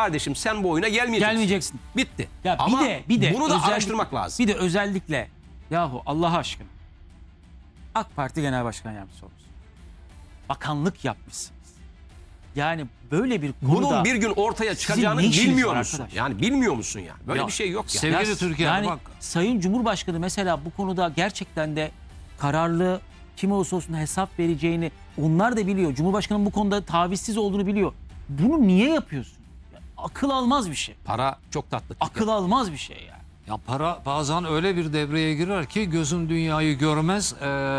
kardeşim sen bu oyuna gelmeyeceksin. Bitti. Ya ama bir de bunu da araştırmak lazım. Bir de özellikle yahu Allah aşkına AK Parti Genel Başkan Yardımcısı olmuşsun. Bakanlık yapmışsınız. Yani böyle bir konuda bunun bir gün ortaya çıkacağını ne işiniz bilmiyor var musun? arkadaş? Yani bilmiyor musun ya? Böyle bir şey yok ya. Sevgili Türkiye, yani bak. Sayın Cumhurbaşkanı mesela bu konuda gerçekten de kararlı, kim olursa olsun hesap vereceğini onlar da biliyor. Cumhurbaşkanının bu konuda tavizsiz olduğunu biliyor. Bunu niye yapıyorsun? Ya, akıl almaz bir şey. Para çok tatlı. Akıl almaz bir şey yani. Ya para bazen öyle bir devreye girer ki gözün dünyayı görmez.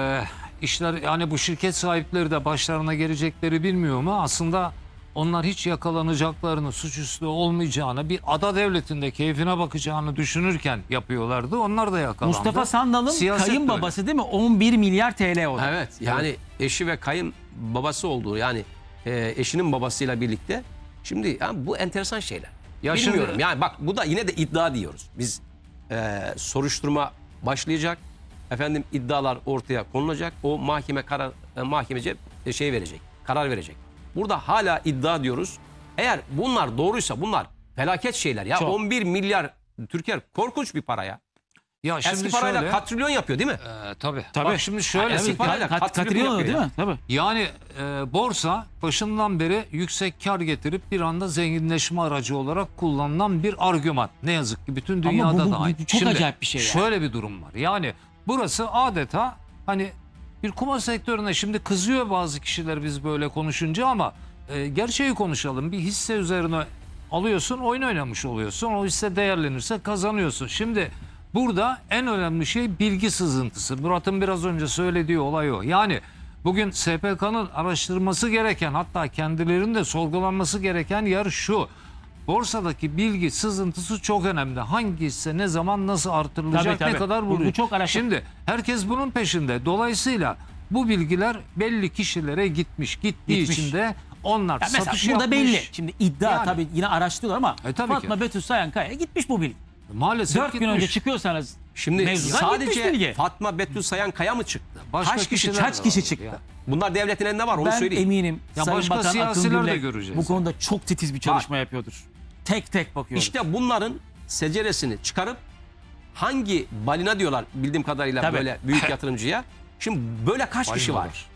İşler, yani bu şirket sahipleri de başlarına gelecekleri bilmiyor mu? Aslında onlar hiç yakalanacaklarını, suçüstü olmayacağını, bir ada devletinde keyfine bakacağını düşünürken yapıyorlardı. Onlar da yakalandı. Mustafa Sandal'ın Siyaset de kayınbabası değil mi? 11 milyar TL o. Evet yani eşi ve kayın babası olduğu yani eşinin babasıyla birlikte. Şimdi yani bu enteresan şeyler. Ya Bilmiyorum şimdi- yani bak bu da yine de iddia diyoruz. Biz soruşturma başlayacak. Efendim iddialar ortaya konulacak. O mahkemece verecek. Karar verecek. Burada hala iddia diyoruz. Eğer bunlar doğruysa bunlar felaket şeyler ya. Çok. 11 milyar Türkiye korkunç bir para ya. Ya Eski şimdi parayla şöyle, katrilyon yapıyor değil mi? tabii. Tabii. Bak şimdi şöyle. Eski parayla katrilyon Katrilyon yapıyor değil ya. mi? Tabii. Yani borsa başından beri yüksek kar getirip bir anda zenginleşme aracı olarak kullanılan bir argüman. Ne yazık ki bütün Ama dünyada bu da aynı. çok acayip bir şey ya. Şöyle bir durum var. Yani burası adeta hani bir kumar sektörüne, şimdi kızıyor bazı kişiler biz böyle konuşunca ama gerçeği konuşalım. Bir hisse üzerine alıyorsun, oyun oynamış oluyorsun. O hisse değerlenirse kazanıyorsun. Şimdi burada en önemli şey bilgi sızıntısı. Murat'ın biraz önce söylediği olay o. Yani bugün SPK'nın araştırması gereken, hatta kendilerinin de sorgulanması gereken yer şu: borsadaki bilgi sızıntısı çok önemli. Hangi hisse ne zaman nasıl artırılacak, Tabii. ne kadar Bu vuruyor. çok araştır. Şimdi herkes bunun peşinde. Dolayısıyla bu bilgiler belli kişilere gitmiş. Gittiği Gitmiş. için de onlar Ya mesela satış burada yapmış. belli. Şimdi iddia Yani. tabii yine araştırıyorlar ama Tabii Fatma ki. Betül Sayankaya gitmiş bu bilgi. Maalesef 4 gün gitmiş. önce çıkıyorsanız Şimdi mevzudan gitmiş sadece bilgi. Fatma Betül Sayankaya mı çıktı? Başka Kaç kişi kişiler çıktı? Kaç kişi var. çıktı? Ya. Bunlar devletin elinde var onu Ben söyleyeyim. eminim Ya Sayın başka Bakan siyasiler Akın de Gür'le göreceğiz. bu konuda çok titiz bir çalışma yapıyordur. Tek tek bakıyoruz. İşte bunların seceresini çıkarıp hangi balina diyorlar bildiğim kadarıyla Tabii. böyle büyük yatırımcıya. Şimdi böyle kaç kişi Balina var?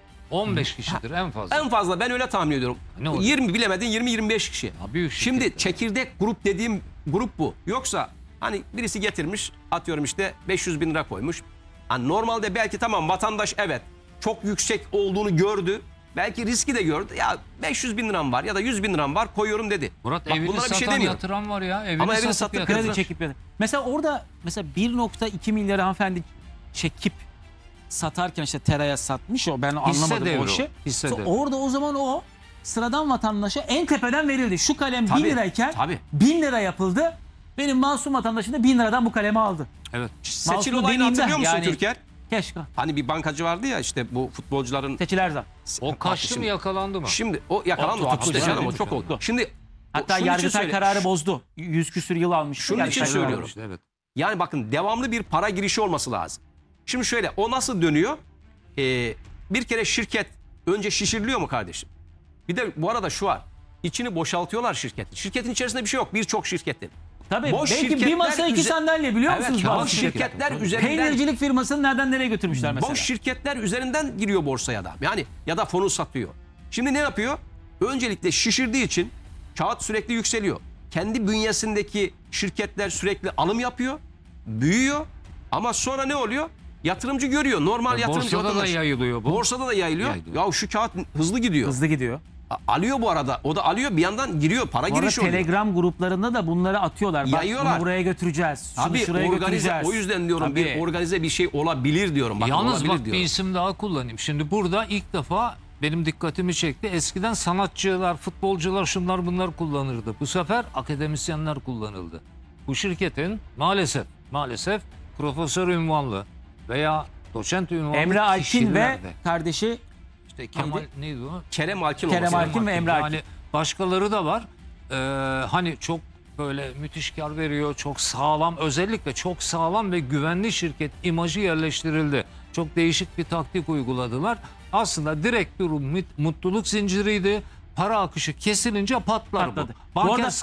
15 kişidir en fazla. En fazla ben öyle tahmin ediyorum. Ne olur? 20 bilemedin 20-25 kişi. Ya büyük Şimdi şirketler. çekirdek grup dediğim grup bu. Yoksa hani birisi getirmiş atıyorum işte 500 bin lira koymuş. Hani normalde belki tamam vatandaş evet çok yüksek olduğunu gördü. Belki riski de gördü. Ya 500 bin liram var ya da 100 bin liram var koyuyorum dedi. Murat, Bak evini bunlara bir şey satan demiyorum. yatıran var ya. Evini, Ama evini satıp sattı, yatıran. kredi çekip mesela orada 1.2 milyar hanımefendi çekip satarken işte Tera'ya satmış o, ben anlamadım devri o o, işi. hisse devri. Orada o zaman o sıradan vatandaşa en tepeden verildi. Şu kalem 1000 Tabii, lirayken tabii. 1000 lira yapıldı. Benim masum vatandaşım da 1000 liradan bu kalemi aldı. Evet. Seçil Masum olayını demeyeyim de, hatırlıyor musun yani- Türker? Keşke. Hani bir bankacı vardı ya işte bu futbolcuların... Seçil Erzan. O kaçtı mı, Şimdi- yakalandı mı? Şimdi o yakalandı O tutuklu tutuklu canım o canım. çok oldu. Şimdi Hatta şunun için Yargıtay söyle- kararı bozdu. 100 küsür yıl almış. Şunun Yargıtay için kararı söylüyorum. bozdu. Evet. Yani bakın devamlı bir para girişi olması lazım. Şimdi şöyle o nasıl dönüyor? Bir kere şirket önce şişiriliyor mu kardeşim? Bir de bu arada şu var. İçini boşaltıyorlar şirketin. Şirketin içerisinde bir şey yok. Birçok şirketin. Tabii Boş belki bir şirketler masa iki sandalye biliyor musunuz? Evet, bazı boş şirketler üzerinden Peynircilik firmasını nereden nereye götürmüşler mesela? boş şirketler üzerinden giriyor borsaya da. Yani ya da fonu satıyor. Şimdi ne yapıyor? Öncelikle şişirdiği için kağıt sürekli yükseliyor. Kendi bünyesindeki şirketler sürekli alım yapıyor, büyüyor ama sonra ne oluyor? Yatırımcı görüyor. Normal yatırımcı Borsada da vatandaş. yayılıyor bu. Borsada da yayılıyor. Yayılıyor. Ya şu kağıt hızlı gidiyor. Hızlı gidiyor. Alıyor bu arada. O da alıyor bir yandan giriyor. Para Bu arada girişi oluyor. Telegram gruplarında da bunları atıyorlar. Bak Yayıyorlar. bunu buraya götüreceğiz. Şunu Tabii şuraya organize. götüreceğiz. O yüzden diyorum Tabii. bir organize bir şey olabilir diyorum. Bakın, Yalnız olabilir bak bir diyorum. isim daha kullanayım. Şimdi burada ilk defa benim dikkatimi çekti. Eskiden sanatçılar, futbolcular, şunlar bunlar kullanırdı. Bu sefer akademisyenler kullanıldı. Bu şirketin maalesef profesör ünvanlı veya doçent ünvanlı Emre Alkin kişiler ve de. kardeşi İşte Kemal neydi o? Kerem Alkin Kerem olması Alkin lazım. ve Emre Alkin. Yani başkaları da var. Hani çok böyle müthiş kar veriyor. Çok sağlam, özellikle çok sağlam ve güvenli şirket imajı yerleştirildi. Çok değişik bir taktik uyguladılar. Aslında direkt bir mutluluk zinciriydi. Para akışı kesilince patlar Patladı. bu. Bu arada